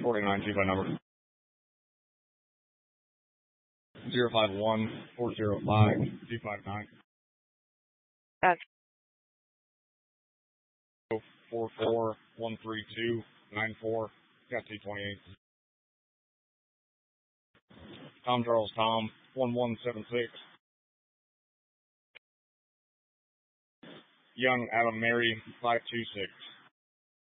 49 2 by number. 051 405 259. That's 44 132 94. Got 228. Tom Charles Tom 1176. Young Adam Mary 526.